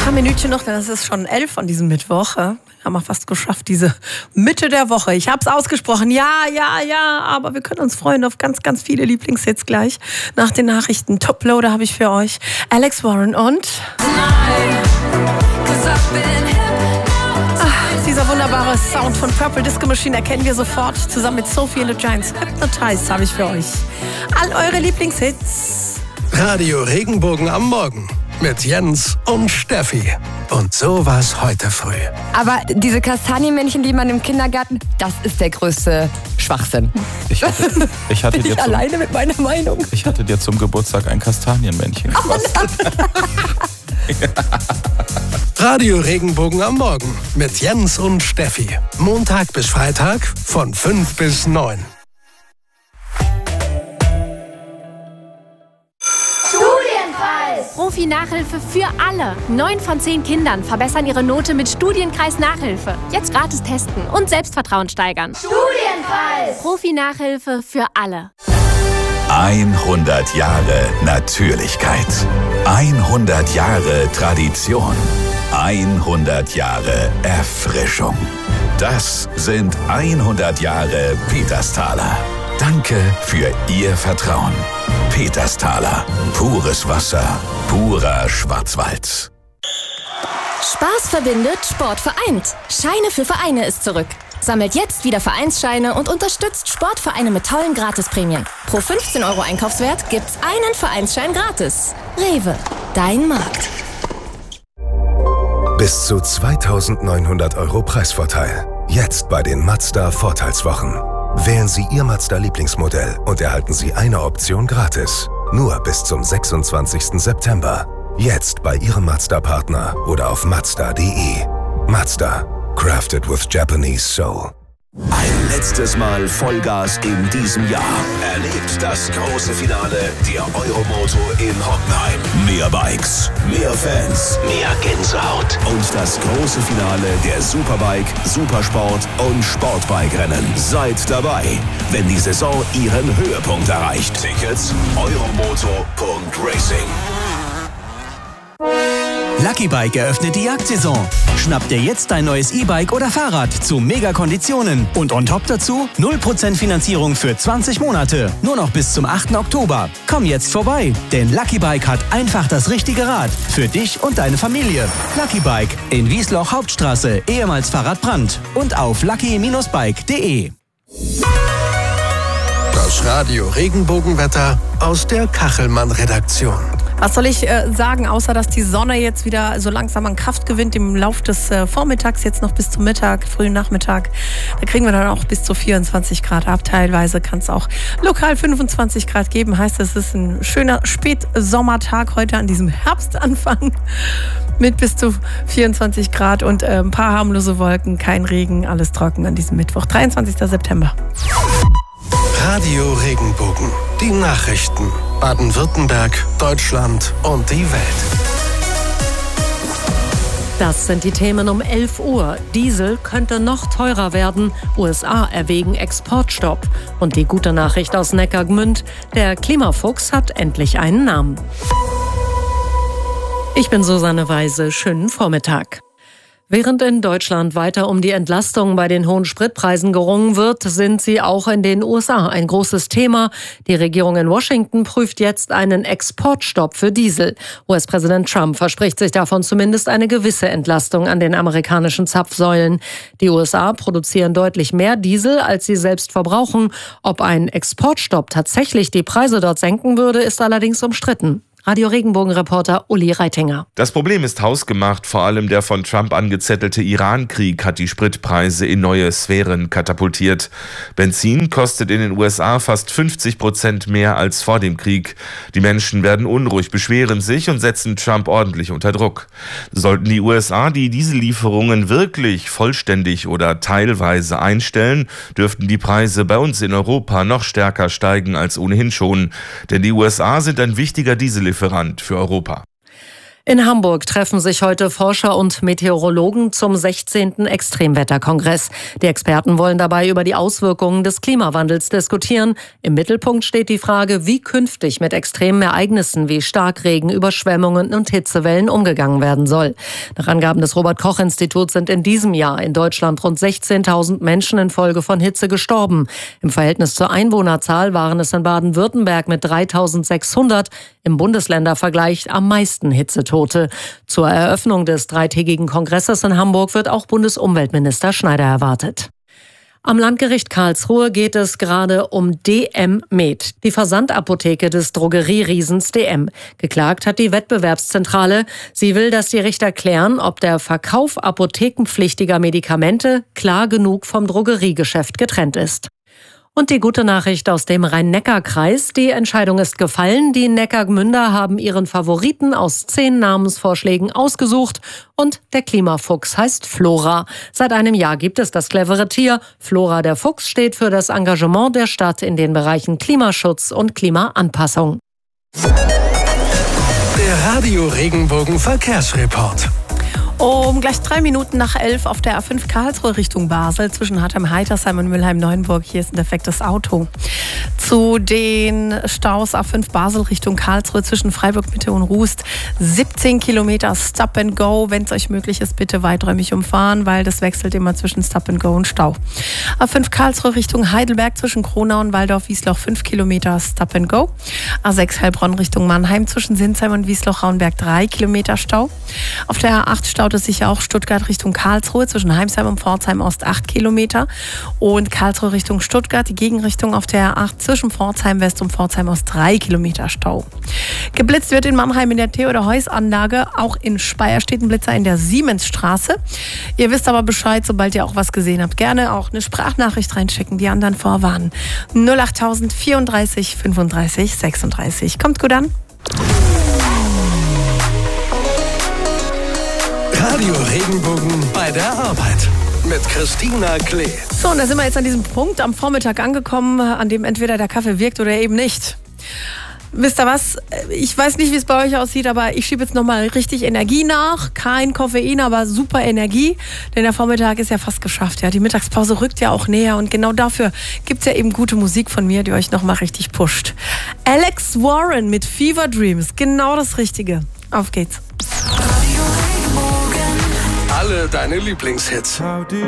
Paar Minütchen noch, denn es ist schon 11 an diesem Mittwoch. Haben wir fast geschafft, diese Mitte der Woche. Ich habe es ausgesprochen. Ja, aber wir können uns freuen auf ganz, ganz viele Lieblingshits gleich. Nach den Nachrichten Toploader habe ich für euch Alex Warren und dieser wunderbare Sound von Purple Disco Machine erkennen wir sofort. Zusammen mit Sophie and the Giants. Hypnotized habe ich für euch. All eure Lieblingshits. Radio Regenbogen am Morgen mit Jens und Steffi. Und so war's heute früh. Aber diese Kastanienmännchen, die man im Kindergarten, das ist der größte Schwachsinn. Ich hatte Bin dir ich alleine mit meiner Meinung? Ich hatte dir zum Geburtstag ein Kastanienmännchen gebastelt. Radio Regenbogen am Morgen mit Jens und Steffi. Montag bis Freitag von 5 bis 9. Profi-Nachhilfe für alle. 9 von 10 Kindern verbessern ihre Note mit Studienkreis Nachhilfe. Jetzt gratis testen und Selbstvertrauen steigern. Studienkreis! Profi-Nachhilfe für alle. 100 Jahre Natürlichkeit. 100 Jahre Tradition. 100 Jahre Erfrischung. Das sind 100 Jahre Petersthaler. Danke für Ihr Vertrauen. Petersthaler. Pures Wasser. Purer Schwarzwald. Spaß verbindet, Sport vereint. Scheine für Vereine ist zurück. Sammelt jetzt wieder Vereinsscheine und unterstützt Sportvereine mit tollen Gratisprämien. Pro 15 € Einkaufswert gibt's einen Vereinsschein gratis. Rewe, dein Markt. Bis zu 2.900 € Preisvorteil. Jetzt bei den Mazda Vorteilswochen. Wählen Sie Ihr Mazda-Lieblingsmodell und erhalten Sie eine Option gratis. Nur bis zum 26. September. Jetzt bei Ihrem Mazda-Partner oder auf Mazda.de. Mazda. Crafted with Japanese soul. Ein letztes Mal Vollgas in diesem Jahr. Erlebt das große Finale der Euromoto in Hockenheim. Mehr Bikes, mehr Fans, mehr Gänsehaut. Und das große Finale der Superbike, Supersport und Sportbike-Rennen. Seid dabei, wenn die Saison ihren Höhepunkt erreicht. Tickets euromoto.racing. Lucky Bike eröffnet die Jagdsaison. Schnapp dir jetzt dein neues E-Bike oder Fahrrad zu Mega-Konditionen. Und on top dazu 0% Finanzierung für 20 Monate. Nur noch bis zum 8. Oktober. Komm jetzt vorbei, denn Lucky Bike hat einfach das richtige Rad. Für dich und deine Familie. Lucky Bike in Wiesloch Hauptstraße, ehemals Fahrradbrand. Und auf lucky-bike.de. Das Radio Regenbogenwetter aus der Kachelmann-Redaktion. Was soll ich sagen, außer dass die Sonne jetzt wieder so langsam an Kraft gewinnt im Lauf des Vormittags, jetzt noch bis zum Mittag, frühen Nachmittag. Da kriegen wir dann auch bis zu 24 Grad ab. Teilweise kann es auch lokal 25 Grad geben. Heißt, es ist ein schöner Spätsommertag heute an diesem Herbstanfang mit bis zu 24 Grad und ein paar harmlose Wolken, kein Regen, alles trocken an diesem Mittwoch, 23. September. Radio Regenbogen. Die Nachrichten. Baden-Württemberg, Deutschland und die Welt. Das sind die Themen um 11 Uhr. Diesel könnte noch teurer werden. USA erwägen Exportstopp. Und die gute Nachricht aus Neckargmünd: Der Klimafuchs hat endlich einen Namen. Ich bin Susanne Weise. Schönen Vormittag. Während in Deutschland weiter um die Entlastung bei den hohen Spritpreisen gerungen wird, sind sie auch in den USA ein großes Thema. Die Regierung in Washington prüft jetzt einen Exportstopp für Diesel. US-Präsident Trump verspricht sich davon zumindest eine gewisse Entlastung an den amerikanischen Zapfsäulen. Die USA produzieren deutlich mehr Diesel, als sie selbst verbrauchen. Ob ein Exportstopp tatsächlich die Preise dort senken würde, ist allerdings umstritten. Radio Regenbogen-Reporter Uli Reitinger. Das Problem ist hausgemacht. Vor allem der von Trump angezettelte Iran-Krieg hat die Spritpreise in neue Sphären katapultiert. Benzin kostet in den USA fast 50% mehr als vor dem Krieg. Die Menschen werden unruhig, beschweren sich und setzen Trump ordentlich unter Druck. Sollten die USA die Diesellieferungen wirklich vollständig oder teilweise einstellen, dürften die Preise bei uns in Europa noch stärker steigen als ohnehin schon. Denn die USA sind ein wichtiger Diesellieferant für Europa. In Hamburg treffen sich heute Forscher und Meteorologen zum 16. Extremwetterkongress. Die Experten wollen dabei über die Auswirkungen des Klimawandels diskutieren. Im Mittelpunkt steht die Frage, wie künftig mit extremen Ereignissen wie Starkregen, Überschwemmungen und Hitzewellen umgegangen werden soll. Nach Angaben des Robert-Koch-Instituts sind in diesem Jahr in Deutschland rund 16.000 Menschen infolge von Hitze gestorben. Im Verhältnis zur Einwohnerzahl waren es in Baden-Württemberg mit 3.600 im Bundesländervergleich am meisten Hitzetote. Zur Eröffnung des dreitägigen Kongresses in Hamburg wird auch Bundesumweltminister Schneider erwartet. Am Landgericht Karlsruhe geht es gerade um DM Med, die Versandapotheke des Drogerieriesens DM. Geklagt hat die Wettbewerbszentrale. Sie will, dass die Richter klären, ob der Verkauf apothekenpflichtiger Medikamente klar genug vom Drogeriegeschäft getrennt ist. Und die gute Nachricht aus dem Rhein-Neckar-Kreis. Die Entscheidung ist gefallen. Die Neckargmünder haben ihren Favoriten aus 10 Namensvorschlägen ausgesucht. Und der Klimafuchs heißt Flora. Seit einem Jahr gibt es das clevere Tier. Flora der Fuchs steht für das Engagement der Stadt in den Bereichen Klimaschutz und Klimaanpassung. Der Radio Regenbogen Verkehrsreport. Um gleich 3 Minuten nach 11 auf der A5 Karlsruhe Richtung Basel zwischen Hartheim-Heitersheim und Mülheim-Neuenburg. Hier ist ein defektes Auto. Zu den Staus A5 Basel Richtung Karlsruhe zwischen Freiburg-Mitte und Rust. 17 Kilometer Stop and Go. Wenn es euch möglich ist, bitte weiträumig umfahren, weil das wechselt immer zwischen Stop and Go und Stau. A5 Karlsruhe Richtung Heidelberg zwischen Kronau und Waldorf-Wiesloch 5 Kilometer Stop and Go. A6 Heilbronn Richtung Mannheim zwischen Sinsheim und Wiesloch-Rauenberg 3 Kilometer Stau. Auf der A8 staut es sich auch Stuttgart Richtung Karlsruhe zwischen Heimsheim und Pforzheim Ost 8 Kilometer und Karlsruhe Richtung Stuttgart, die Gegenrichtung auf der A8 zwischen Pforzheim West und Pforzheim Ost 3 Kilometer Stau. Geblitzt wird in Mannheim in der Theodor-Heuss-Anlage, auch in Speyer steht ein Blitzer in der Siemensstraße. Ihr wisst aber Bescheid, sobald ihr auch was gesehen habt. Gerne auch eine Sprachnachricht reinschicken, die anderen vorwarnen. 08000 34 35 36. Kommt gut an. Radio Regenbogen bei der Arbeit mit Christina Klee. So, und da sind wir jetzt an diesem Punkt am Vormittag angekommen, an dem entweder der Kaffee wirkt oder eben nicht. Wisst ihr was? Ich weiß nicht, wie es bei euch aussieht, aber ich schiebe jetzt nochmal richtig Energie nach. Kein Koffein, aber super Energie. Denn der Vormittag ist ja fast geschafft. Ja, die Mittagspause rückt ja auch näher. Und genau dafür gibt es ja eben gute Musik von mir, die euch nochmal richtig pusht. Alex Warren mit Fever Dreams. Genau das Richtige. Auf geht's. Alle deine Lieblingshits.